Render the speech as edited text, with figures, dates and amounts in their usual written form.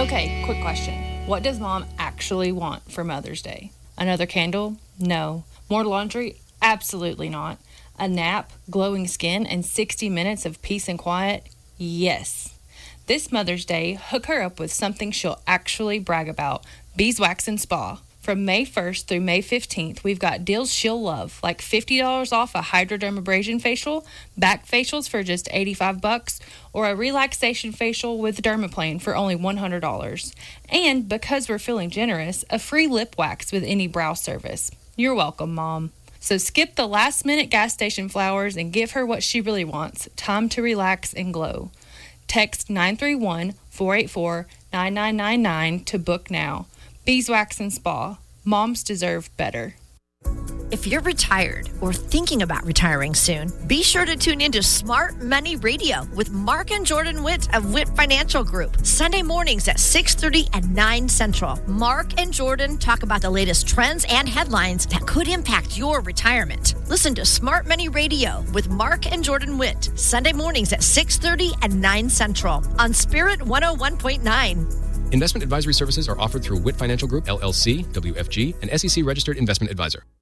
Okay, quick question. What does mom actually want for Mother's Day? Another candle? No. More laundry? Absolutely not. A nap, glowing skin, and 60 minutes of peace and quiet? Yes. This Mother's Day, hook her up with something she'll actually brag about. Beeswax and Spa. From May 1st through May 15th, we've got deals she'll love, like $50 off a Hydrodermabrasion facial, back facials for just $85, or a relaxation facial with Dermaplane for only $100. And because we're feeling generous, a free lip wax with any brow service. You're welcome, Mom. So skip the last-minute gas station flowers and give her what she really wants, time to relax and glow. Text 931-484-9999 to book now. Beeswax and Spa. Moms deserve better. If you're retired or thinking about retiring soon, be sure to tune into Smart Money Radio with Mark and Jordan Witt of Witt Financial Group. Sunday mornings at 6:30 and 9 Central. Mark and Jordan talk about the latest trends and headlines that could impact your retirement. Listen to Smart Money Radio with Mark and Jordan Witt. Sunday mornings at 6:30 and 9 Central on Spirit 101.9. Investment advisory services are offered through Witt Financial Group, LLC, WFG, an SEC-registered investment advisor.